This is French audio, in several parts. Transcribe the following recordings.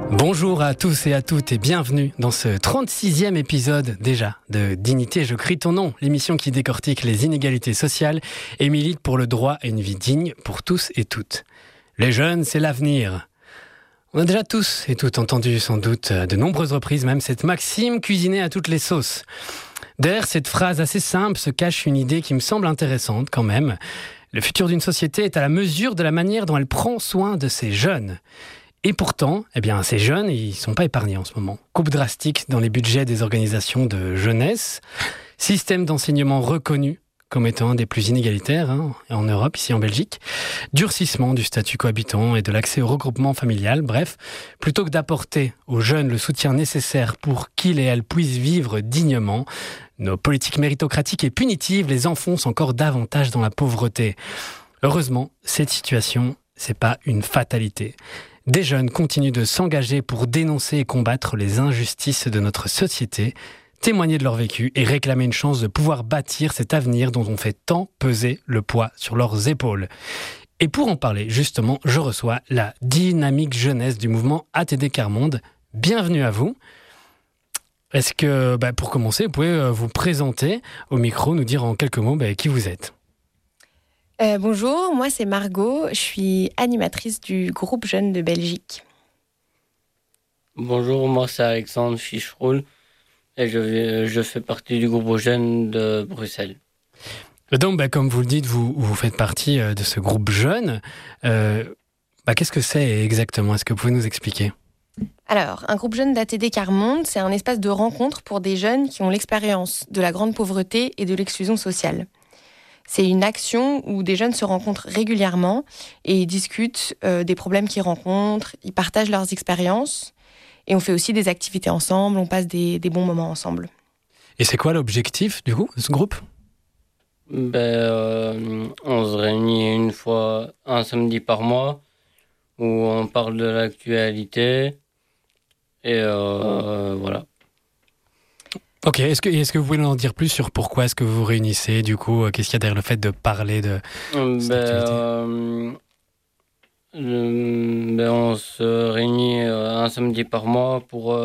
Bonjour à tous et à toutes et bienvenue dans ce 36e épisode déjà de Dignité, je crie ton nom, l'émission qui décortique les inégalités sociales et milite pour le droit à une vie digne pour tous et toutes. Les jeunes, c'est l'avenir. On a déjà tous et toutes entendu sans doute à de nombreuses reprises même cette maxime cuisinée à toutes les sauces. Derrière cette phrase assez simple se cache une idée qui me semble intéressante quand même. Le futur d'une société est à la mesure de la manière dont elle prend soin de ses jeunes. Et pourtant, ces jeunes, ils ne sont pas épargnés en ce moment. Coupe drastique dans les budgets des organisations de jeunesse, système d'enseignement reconnu comme étant un des plus inégalitaires en Europe, ici en Belgique, durcissement du statut cohabitant et de l'accès au regroupement familial. Bref, plutôt que d'apporter aux jeunes le soutien nécessaire pour qu'ils et elles puissent vivre dignement, nos politiques méritocratiques et punitives les enfoncent encore davantage dans la pauvreté. Heureusement, cette situation, c'est pas une fatalité. Des jeunes continuent de s'engager pour dénoncer et combattre les injustices de notre société, témoigner de leur vécu et réclamer une chance de pouvoir bâtir cet avenir dont on fait tant peser le poids sur leurs épaules. Et pour en parler, justement, je reçois la dynamique jeunesse du mouvement ATD Quart Monde. Bienvenue à vous. Est-ce que, pour commencer, vous pouvez vous présenter au micro, nous dire en quelques mots qui vous êtes ? Bonjour, moi c'est Margot, je suis animatrice du groupe Jeunes de Belgique. Bonjour, moi c'est Alexandre Ficheroul et je fais partie du groupe Jeunes de Bruxelles. Donc, comme vous le dites, vous faites partie de ce groupe jeune. Qu'est-ce que c'est exactement ? Est-ce que vous pouvez nous expliquer ? Alors, un groupe jeune d'ATD Quart Monde, c'est un espace de rencontre pour des jeunes qui ont l'expérience de la grande pauvreté et de l'exclusion sociale. C'est une action où des jeunes se rencontrent régulièrement et discutent des problèmes qu'ils rencontrent, ils partagent leurs expériences et on fait aussi des activités ensemble, on passe des bons moments ensemble. Et c'est quoi l'objectif du coup de ce groupe ? On se réunit une fois, un samedi par mois, où on parle de l'actualité et voilà. Ok, est-ce que vous pouvez nous en dire plus sur pourquoi est-ce que vous vous réunissez, du coup, qu'est-ce qu'il y a derrière le fait de parler de cette activité ? On se réunit un samedi par mois pour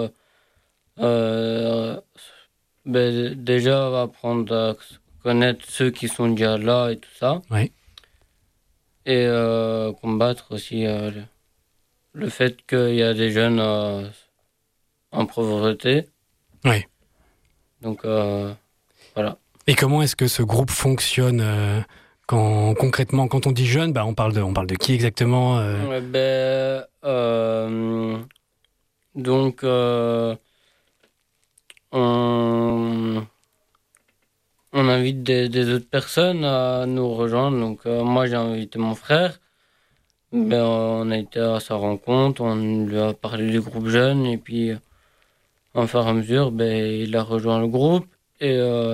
déjà apprendre à connaître ceux qui sont déjà là et tout ça. Oui. Et combattre aussi le fait qu'il y a des jeunes en pauvreté. Oui. Donc, voilà. Et comment est-ce que ce groupe fonctionne concrètement, quand on dit jeune, on parle de qui exactement on invite des autres personnes à nous rejoindre. Donc, moi, j'ai invité mon frère. On a été à sa rencontre, on lui a parlé du groupe jeune et puis au fur et à mesure, il a rejoint le groupe et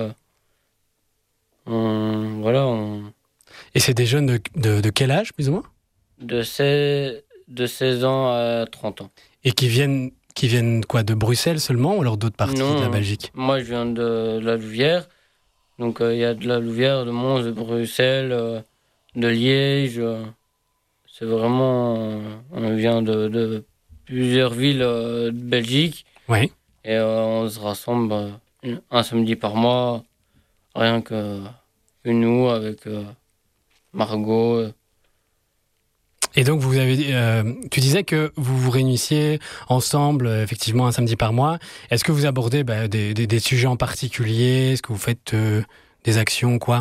Et c'est des jeunes de quel âge, plus ou moins ? de 16 ans à 30 ans. Et qui viennent quoi, de Bruxelles seulement ou alors d'autres parties de la Belgique ? Moi, je viens de la Louvière. Donc, il y a de la Louvière, de Mons, de Bruxelles, de Liège. C'est vraiment... on vient de plusieurs villes de Belgique. Oui. Et on se rassemble un samedi par mois, rien que nous, avec Margot. Et donc, tu disais que vous vous réunissiez ensemble, effectivement, un samedi par mois. Est-ce que vous abordez des sujets en particulier ? Est-ce que vous faites des actions, quoi ?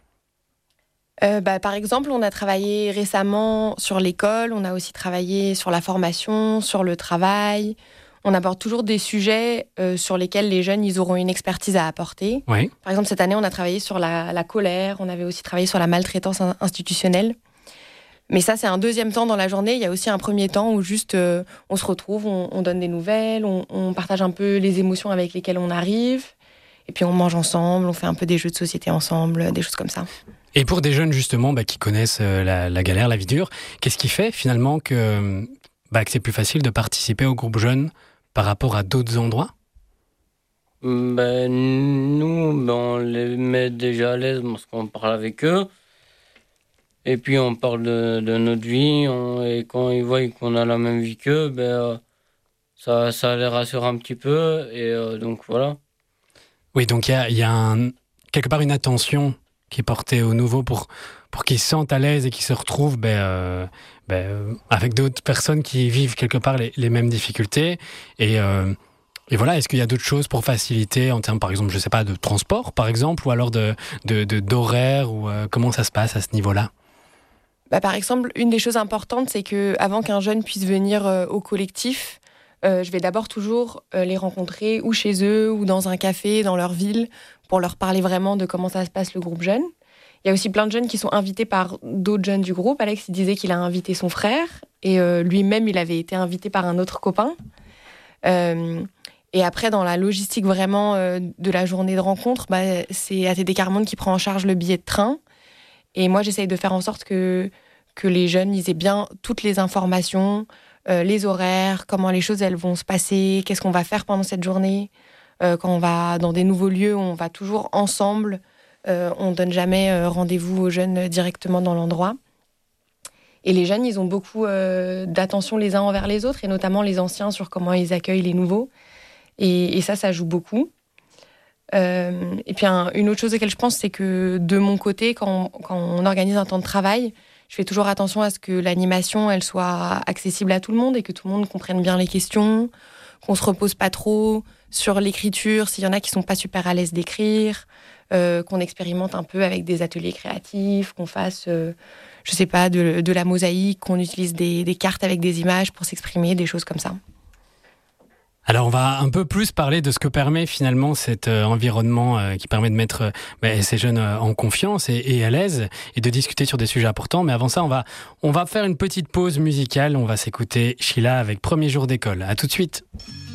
Par exemple, on a travaillé récemment sur l'école, on a aussi travaillé sur la formation, sur le travail. On aborde toujours des sujets sur lesquels les jeunes ils auront une expertise à apporter. Oui. Par exemple, cette année, on a travaillé sur la colère, on avait aussi travaillé sur la maltraitance institutionnelle. Mais ça, c'est un deuxième temps dans la journée. Il y a aussi un premier temps où juste on se retrouve, on donne des nouvelles, on partage un peu les émotions avec lesquelles on arrive. Et puis on mange ensemble, on fait un peu des jeux de société ensemble, des choses comme ça. Et pour des jeunes justement qui connaissent la galère, la vie dure, qu'est-ce qui fait finalement que c'est plus facile de participer au groupe jeune par rapport à d'autres endroits ? Nous, on les met déjà à l'aise parce qu'on parle avec eux. Et puis on parle de notre vie. Et quand ils voient qu'on a la même vie qu'eux, ça les rassure un petit peu. Et donc voilà. Oui, donc il y a quelque part une attention qui est portée aux nouveaux pour qu'ils se sentent à l'aise et qu'ils se retrouvent avec d'autres personnes qui vivent quelque part les mêmes difficultés. Et voilà, est-ce qu'il y a d'autres choses pour faciliter en termes, par exemple, je sais pas, de transport, par exemple, ou alors d'horaire, ou comment ça se passe à ce niveau-là? Par exemple, une des choses importantes, c'est que avant qu'un jeune puisse venir au collectif, je vais d'abord toujours les rencontrer ou chez eux ou dans un café dans leur ville pour leur parler vraiment de comment ça se passe le groupe jeune. Il y a aussi plein de jeunes qui sont invités par d'autres jeunes du groupe. Alex, il disait qu'il a invité son frère et lui-même, il avait été invité par un autre copain. Et après, dans la logistique vraiment de la journée de rencontre, c'est ATD Quart Monde qui prend en charge le billet de train. Et moi, j'essaye de faire en sorte que les jeunes ils aient bien toutes les informations, les horaires, comment les choses elles vont se passer, qu'est-ce qu'on va faire pendant cette journée. Quand on va dans des nouveaux lieux, on va toujours ensemble. On ne donne jamais rendez-vous aux jeunes directement dans l'endroit. Et les jeunes, ils ont beaucoup d'attention les uns envers les autres, et notamment les anciens sur comment ils accueillent les nouveaux. Et ça joue beaucoup. Et puis une autre chose à laquelle je pense, c'est que de mon côté, quand on organise un temps de travail, je fais toujours attention à ce que l'animation elle soit accessible à tout le monde et que tout le monde comprenne bien les questions, qu'on se repose pas trop sur l'écriture, s'il y en a qui sont pas super à l'aise d'écrire, qu'on expérimente un peu avec des ateliers créatifs, qu'on fasse, je sais pas, de la mosaïque, qu'on utilise des cartes avec des images pour s'exprimer, des choses comme ça. Alors on va un peu plus parler de ce que permet finalement cet environnement qui permet de mettre ces jeunes en confiance et à l'aise et de discuter sur des sujets importants. Mais avant ça, on va faire une petite pause musicale. On va s'écouter Sheila avec Premier jour d'école. À tout de suite.